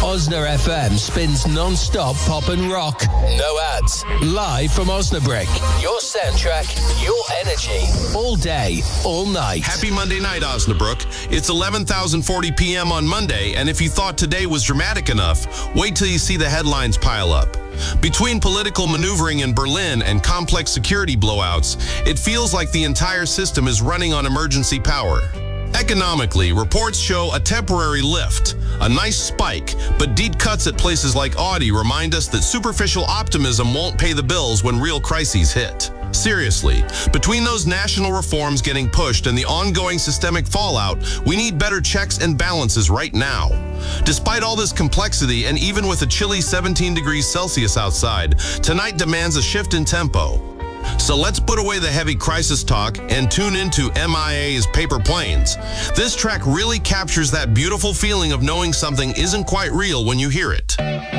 Osna FM spins non-stop pop and rock. No ads. Live from Osnabrück. Your soundtrack, your energy. All day, all night. Happy Monday night, Osnabrück. It's 11,040 p.m. on Monday, and if you thought today was dramatic enough, wait till you see the headlines pile up. Between political maneuvering in Berlin and complex security blowouts, it feels like the entire system is running on emergency power. Economically, reports show a temporary lift, a nice spike, but deep cuts at places like Audi remind us that superficial optimism won't pay the bills when real crises hit. Seriously, between those national reforms getting pushed and the ongoing systemic fallout, we need better checks and balances right now. Despite all this complexity, and even with a chilly 17 degrees Celsius outside, tonight demands a shift in tempo. So let's put away the heavy crisis talk and tune into MIA's Paper Planes. This track really captures that beautiful feeling of knowing something isn't quite real when you hear it.